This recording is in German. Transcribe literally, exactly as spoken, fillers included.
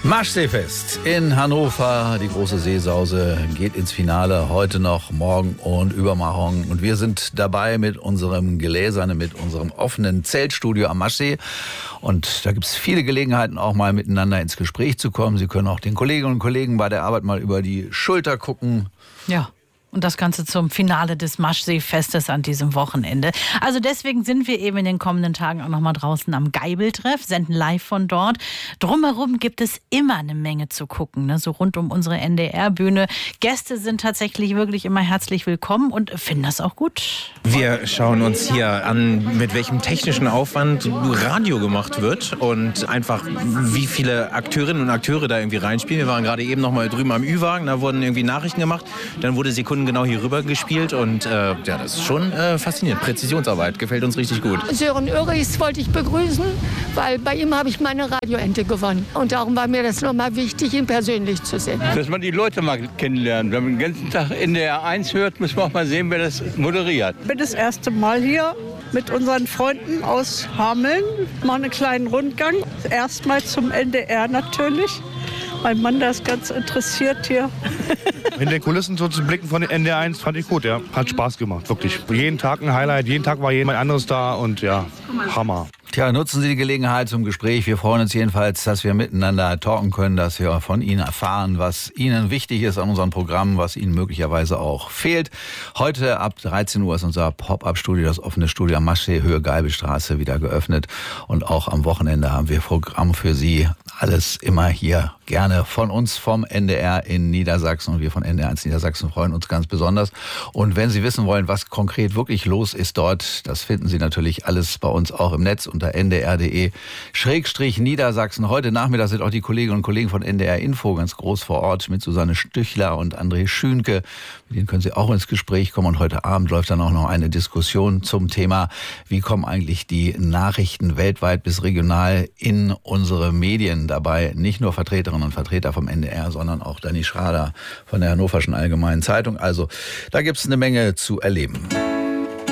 Maschseefest in Hannover. Die große Seesause geht ins Finale heute noch, morgen und übermorgen. Und wir sind dabei mit unserem Gläsernen, mit unserem offenen Zeltstudio am Maschsee. Und da gibt es viele Gelegenheiten, auch mal miteinander ins Gespräch zu kommen. Sie können auch den Kolleginnen und Kollegen bei der Arbeit mal über die Schulter gucken. Ja. Und das Ganze zum Finale des Maschseefestes an diesem Wochenende. Also deswegen sind wir eben in den kommenden Tagen auch noch mal draußen am Geibeltreff, senden live von dort. Drumherum gibt es immer eine Menge zu gucken, ne? So rund um unsere N D R-Bühne. Gäste sind tatsächlich wirklich immer herzlich willkommen und finden das auch gut. Wir schauen uns hier an, mit welchem technischen Aufwand Radio gemacht wird und einfach wie viele Akteurinnen und Akteure da irgendwie reinspielen. Wir waren gerade eben noch mal drüben am Ü-Wagen, da wurden irgendwie Nachrichten gemacht, dann wurde Sekunden genau hier rüber gespielt und äh, ja, das ist schon äh, faszinierend. Präzisionsarbeit, gefällt uns richtig gut. Sören Oerichs wollte ich begrüßen, weil bei ihm habe ich meine Radioente gewonnen. Und darum war mir das nochmal wichtig, ihn persönlich zu sehen. Dass man die Leute mal kennenlernt. Wenn man den ganzen Tag in der R eins hört, muss man auch mal sehen, wer das moderiert. Ich bin das erste Mal hier mit unseren Freunden aus Hameln. Machen einen kleinen Rundgang. Erstmal zum N D R natürlich. Mein Mann, der ist ganz interessiert hier. In den Kulissen so zu blicken von den N D R eins fand ich gut, ja. Hat Spaß gemacht, wirklich. Jeden Tag ein Highlight, jeden Tag war jemand anderes da und ja, Hammer. Tja, nutzen Sie die Gelegenheit zum Gespräch. Wir freuen uns jedenfalls, dass wir miteinander talken können, dass wir von Ihnen erfahren, was Ihnen wichtig ist an unserem Programm, was Ihnen möglicherweise auch fehlt. Heute ab dreizehn Uhr ist unser Pop-Up-Studio, das offene Studio am Maschsee, Höhe Geibelstraße, wieder geöffnet. Und auch am Wochenende haben wir Programm für Sie. Alles immer hier gerne von uns vom N D R in Niedersachsen. Und wir von N D R eins Niedersachsen freuen uns ganz besonders. Und wenn Sie wissen wollen, was konkret wirklich los ist dort, das finden Sie natürlich alles bei uns auch im Netz unter n d r punkt d e Schrägstrich Niedersachsen. Heute Nachmittag sind auch die Kolleginnen und Kollegen von N D R Info ganz groß vor Ort mit Susanne Stüchler und André Schünke. Mit denen können Sie auch ins Gespräch kommen. Und heute Abend läuft dann auch noch eine Diskussion zum Thema, wie kommen eigentlich die Nachrichten weltweit bis regional in unsere Medien. Dabei nicht nur Vertreterinnen und Vertreter vom N D R, sondern auch Danny Schrader von der Hannoverschen Allgemeinen Zeitung. Also da gibt es eine Menge zu erleben.